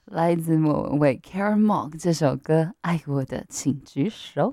来自莫文蔚 Karen Mock 这首歌《爱我的请举手》。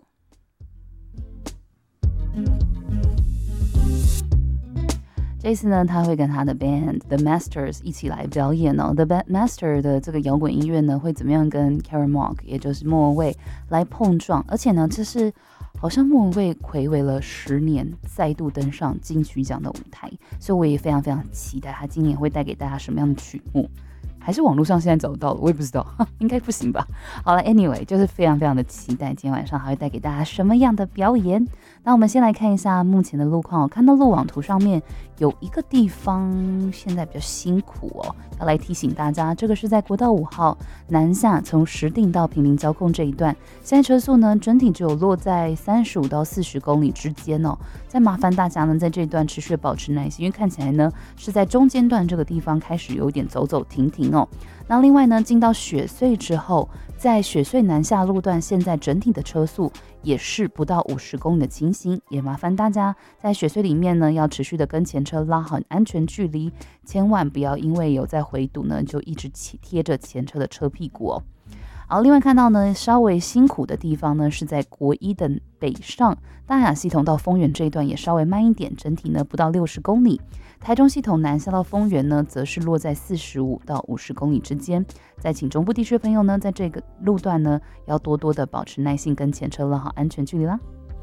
这次呢，他会跟他的 band The Masters 一起来表演哦。The Master 的这个摇滚音乐呢，会怎么样跟 Karen Mock， 也就是莫文蔚来碰撞？而且呢，这是好像莫文蔚睽违了10年，再度登上金曲奖的舞台，所以我也非常非常期待他今年会带给大家什么样的曲目。还是网络上现在找到了，我也不知道，应该不行吧。好了 ，anyway， 就是非常非常的期待今天晚上还会带给大家什么样的表演。那我们先来看一下目前的路况，看到路网图上面有一个地方现在比较辛苦哦，要来提醒大家，这个是在国道5号南下从石碇到坪林交控这一段，现在车速呢整体只有落在35到40公里之间哦。再麻烦大家呢在这一段持续保持耐心，因为看起来呢是在中间段这个地方开始有点走走停停哦。那另外呢，进到雪隧之后，在雪隧南下路段，现在整体的车速也是不到50公里的情形，也麻烦大家在雪隧里面呢，要持续的跟前车拉好安全距离，千万不要因为有在回堵呢，就一直贴着前车的车屁股哦。好，另外看到呢，稍微辛苦的地方呢，是在国一的北上大雅系统到丰原这一段也稍微慢一点，整体呢不到60公里。台中系统南下到丰原呢，则是落在45到50公里之间。再请中部地区的朋友呢，在这个路段呢，要多多的保持耐性，跟前车拉好安全距离啦。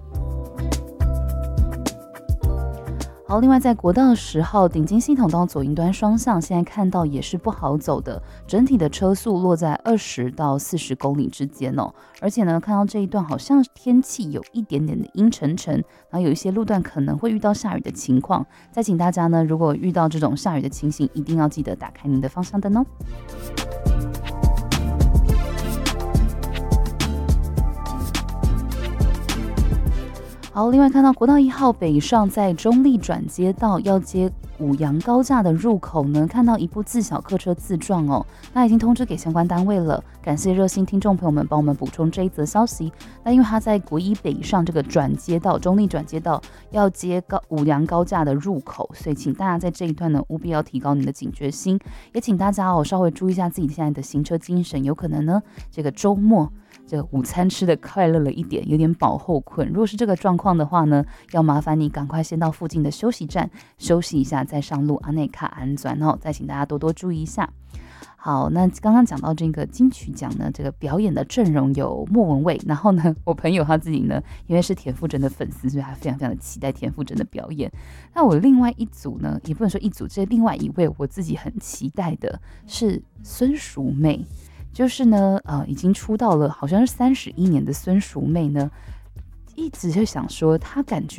好，另外在国道10号顶金系统到左营端双向，现在看到也是不好走的，整体的车速落在20到40公里之间哦。而且呢，看到这一段好像天气有一点点的阴沉沉，然后有一些路段可能会遇到下雨的情况。再请大家呢，如果遇到这种下雨的情形，一定要记得打开您的方向灯哦。好，另外看到国道1号北上在中立转接道要接五杨高架的入口呢，看到一部自小客车自撞哦，那已经通知给相关单位了，感谢热心听众朋友们帮我们补充这一则消息。那因为它在国一北上这个转接道，中立转接道要接五杨高架的入口，所以请大家在这一段呢务必要提高你的警觉心，也请大家稍微注意一下自己现在的行车精神，有可能呢这个周末这个午餐吃的快乐了一点，有点饱后困。如果是这个状况的话呢，要麻烦你赶快先到附近的休息站休息一下，再上路安内卡安转哦。再请大家多多注意一下。好，那刚刚讲到这个金曲奖呢，这个表演的阵容有莫文蔚，然后呢，我朋友他自己呢，因为是田馥甄的粉丝，所以他非常非常的期待田馥甄的表演。那我另外一组呢，也不能说一组，这另外一位我自己很期待的是孙淑媚。就是呢，已经出道了好像是31年的孙淑媚呢，一直就想说她感觉